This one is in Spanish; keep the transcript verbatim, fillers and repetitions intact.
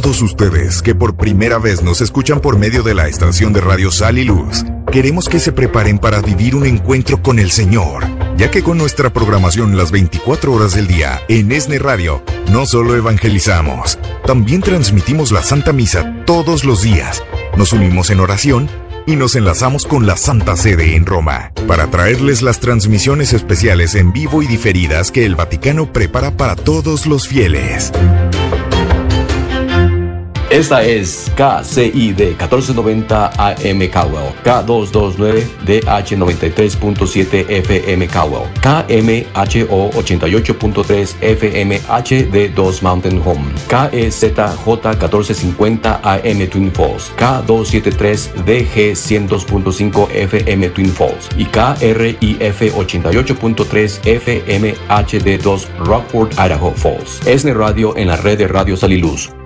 todos ustedes que por primera vez nos escuchan por medio de la estación de radio Sal y Luz, queremos que se preparen para vivir un encuentro con el Señor, ya que con nuestra programación las veinticuatro horas del día en ESNE Radio, no solo evangelizamos, también transmitimos la Santa Misa todos los días, nos unimos en oración y nos enlazamos con la Santa Sede en Roma, para traerles las transmisiones especiales en vivo y diferidas que el Vaticano prepara para todos los fieles. Esta es K C I D catorce noventa A M Cowell, K doscientos veintinueve D H noventa y tres punto siete F M Cowell, K M H O ochenta y ocho punto tres F M H D dos Mountain Home, K E Z J catorce cincuenta A M Twin Falls, K doscientos setenta y tres D G cien dos punto cinco F M Twin Falls y K R I F ochenta y ocho punto tres F M H D dos Rockford, Idaho Falls. ESNE Radio en la red de Radio Sal y Luz.